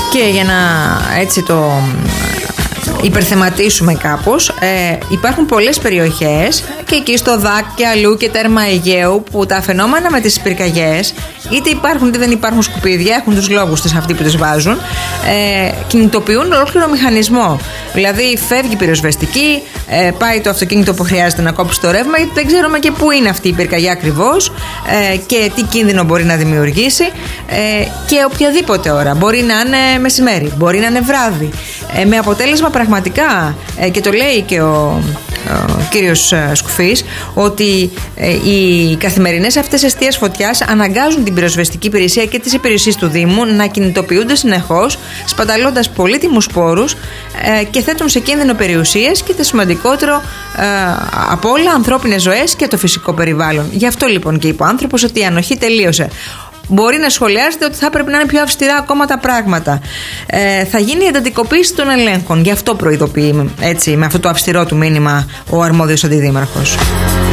Και για να έτσι το υπερθεματίσουμε κάπως, υπάρχουν πολλές περιοχές και εκεί στο ΔΑΚ και αλλού και τέρμα Αιγαίου που τα φαινόμενα με τις πυρκαγιές, είτε υπάρχουν είτε δεν υπάρχουν σκουπίδια, έχουν τους λόγους τους αυτοί που τις βάζουν, κινητοποιούν ολόκληρο μηχανισμό. Δηλαδή φεύγει η πυροσβεστική, πάει το αυτοκίνητο που χρειάζεται να κόψει το ρεύμα, γιατί δεν ξέρουμε και πού είναι αυτή η πυρκαγιά ακριβώς και τι κίνδυνο μπορεί να δημιουργήσει, και οποιαδήποτε ώρα. Μπορεί να είναι μεσημέρι, μπορεί να είναι βράδυ, με αποτέλεσμα πραγματικά, και το λέει και ο κύριος Σκουφής, ότι οι καθημερινές αυτές εστίες φωτιάς αναγκάζουν την πυροσβεστική υπηρεσία και τις υπηρεσίες του Δήμου να κινητοποιούνται συνεχώς, σπαταλώντας πολύτιμους πόρους και θέτουν σε κίνδυνο περιουσίες και το σημαντικότερο από όλα, ανθρώπινες ζωές και το φυσικό περιβάλλον. Γι' αυτό λοιπόν και είπε ο άνθρωπος ότι η ανοχή τελείωσε. Μπορεί να σχολιάζεται ότι θα πρέπει να είναι πιο αυστηρά ακόμα τα πράγματα. Θα γίνει η εντατικοποίηση των ελέγχων. Γι' αυτό προειδοποιεί έτσι, με αυτό το αυστηρό του μήνυμα ο αρμόδιος αντιδήμαρχος.